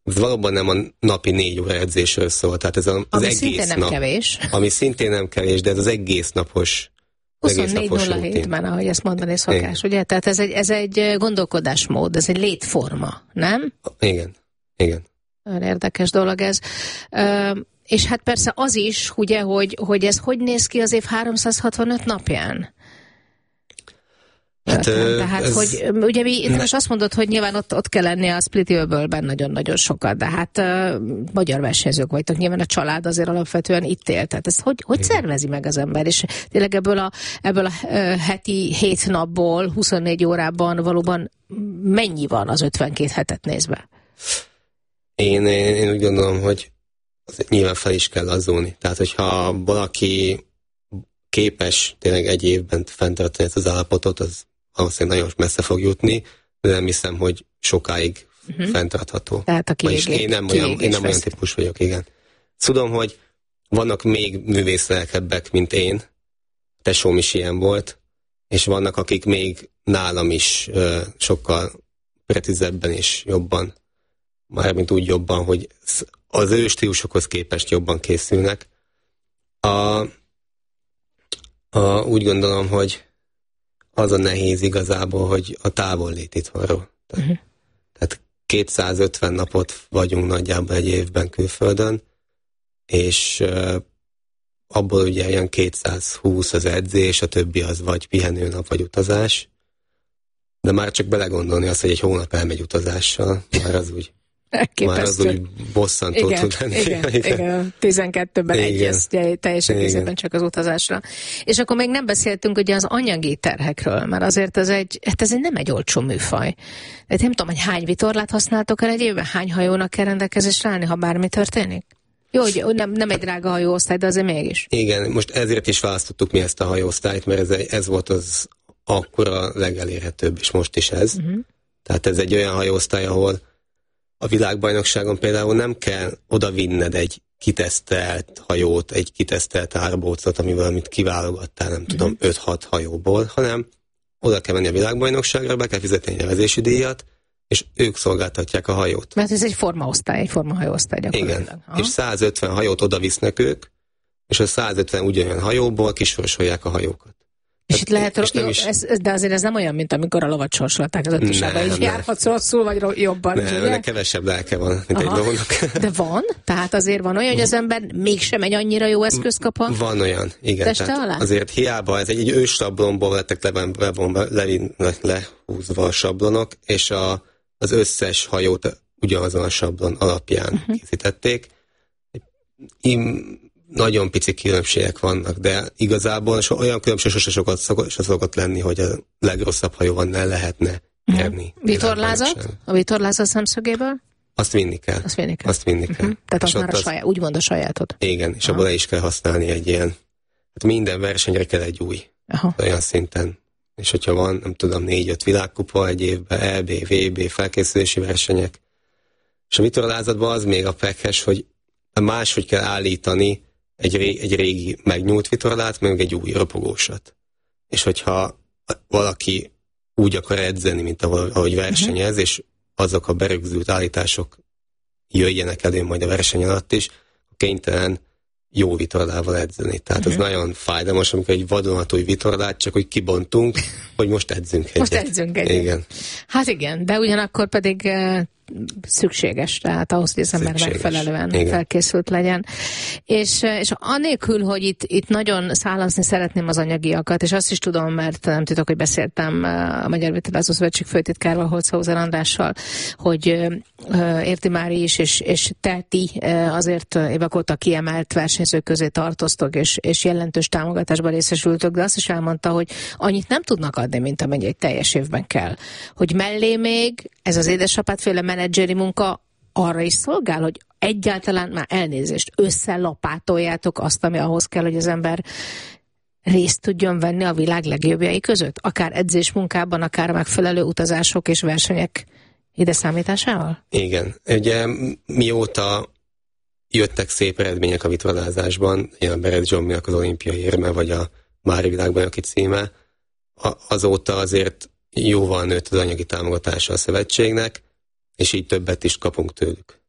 ez valóban nem a napi 4 óra edzésről szól, tehát ez az ami egész szintén nem nap. kevés. Ami szintén nem kevés, de ez az egész napos 24-07-ben, ahogy ezt mondani szokás, ugye? Tehát ez egy gondolkodásmód, ez egy létforma, nem? Igen. Nagyon érdekes dolog ez. És hát persze az is, ugye, hogy ez hogy néz ki az év 365 napján? Hát, tehát, hogy ugye itt most azt mondod, hogy nyilván ott kell lenni a Splitville-ben nagyon-nagyon sokat, de hát magyar versenyzők vagytok, nyilván a család azért alapvetően itt él. Tehát ezt hogy szervezi meg az ember? És tényleg ebből a heti 7 napból 24 órában valóban mennyi van az 52 hetet nézve? Én úgy gondolom, hogy nyilván fel is kell lazulni. Tehát, hogyha valaki képes tényleg egy évben fenntartani ezt az állapotot, az valószínűleg nagyon messze fog jutni, de nem hiszem, hogy sokáig fenntartható. Tehát a én nem olyan típus vagyok, igen. Tudom, hogy vannak még művészlelkebbek, mint én, tesóm is ilyen volt, és vannak, akik még nálam is sokkal precízebben és jobban, mármint úgy jobban, hogy az ő stílusokhoz képest jobban készülnek. Úgy gondolom, hogy az a nehéz igazából, hogy a távollét itthonról. Tehát 250 napot vagyunk nagyjából egy évben külföldön, és abból ugye olyan 220 az edzés, a többi az vagy pihenőnap, vagy utazás. De már csak belegondolni azt, hogy egy hónap elmegy utazással, már az úgy bosszantó tud lenni. Igen. 12-ben egyez, teljesen egészében csak az utazásra. És akkor még nem beszéltünk ugye az anyagi terhekről, mert azért ez nem egy olcsó műfaj. De nem tudom, hogy hány vitorlát használtok el egy évben, hány hajónak kell rendelkezésre állni, ha bármi történik? Jó, hogy nem egy drága hajóosztály, de azért mégis. Igen, most ezért is választottuk mi ezt a hajóosztályt, mert ez volt az akkor a legelérhetőbb, és most is ez. Tehát ez egy olyan hajóosztály, ahol a világbajnokságon például nem kell oda vinned egy kitesztelt hajót, egy kitesztelt árbócot, amit kiválogattál, nem tudom, 5-6 hajóból, hanem oda kell menni a világbajnokságra, be kell fizetni egy nevezési díjat, és ők szolgáltatják a hajót. Mert ez egy formaosztály, egy formahajóosztály gyakorlatilag. Igen, és 150 hajót oda visznek ők, és a 150 ugyanolyan hajóból kisorsolják a hajókat. És itt lehet, de azért ez nem olyan, mint amikor a lovat sorsolták az ötösában, így járhatsz rosszul, vagy jobban. Nem, kevesebb lelke van, mint egy lovnak. De van? Tehát azért van olyan, hogy az ember mégsem egy annyira jó eszközt kap a Van olyan, igen. Tehát azért hiába, ez egy őssablonból lettek lehúzva a sablonok, és az összes hajót ugyanazon a sablon alapján készítették. Nagyon pici különbségek vannak, de igazából olyan különbség sose sokat szokott lenni, hogy a legrosszabb hajóval ne lehetne nyerni. Vitorlázat? A vitorlázat szemszögéből? Azt vinni kell. Azt vinni kell. Tehát az már úgymond a sajátod. Igen, és abból le is kell használni egy ilyen. Hát minden versenyre kell egy új. Olyan szinten. És hogyha van, nem tudom, 4-5 világkupa egy évben, EB, VB, felkészülési versenyek. És a vitorlázatban az még a pekhes, hogy máshogy kell állítani egy régi megnyúlt vitorlát, meg egy új ropogósat. És hogyha valaki úgy akar edzeni, mint ahogy versenyez, és azok a berögzült állítások jöjjenek elő majd a verseny alatt is, kénytelen jó vitorlával edzeni. Tehát az nagyon fájdalmas, amikor egy vadonatúj vitorlát csak úgy kibontunk, hogy most edzünk egyet. Igen. Hát igen, de ugyanakkor pedig szükséges, tehát ahhoz, hogy az ember megfelelően felkészült legyen. És anélkül, hogy itt nagyon szálazni szeretném az anyagiakat, és azt is tudom, mert nem tudok, hogy beszéltem a Magyar Vitorlázó Szövetség főtitkárval, Holzhauser Andrással, hogy Érti Mári is, és te ti azért évek óta kiemelt versenyzők közé tartoztok, és jelentős támogatásban részesültök, de azt is elmondta, hogy annyit nem tudnak adni, mint amennyi egy teljes évben kell. Hogy mellé még ez az édesapádféle menedzseri munka arra is szolgál, hogy egyáltalán már elnézést összelapátoljátok azt, ami ahhoz kell, hogy az ember részt tudjon venni a világ legjobbjai között? Akár edzésmunkában, akár megfelelő utazások és versenyek ide számításával? Igen. Ugye mióta jöttek szép eredmények a vitorlázásban, a Beret Zsombinak az olimpiai érme, vagy a Mári világbajnoki címe, azóta azért jóval nőtt az anyagi támogatása a szövetségnek, és így többet is kapunk tőlük.